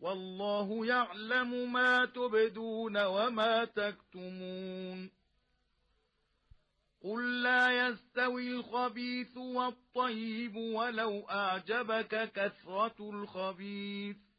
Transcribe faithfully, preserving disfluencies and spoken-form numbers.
والله يعلم ما تبدون وما تكتمون قل لا يستوي الخبيث والطيب ولو أعجبك كثرة الخبيث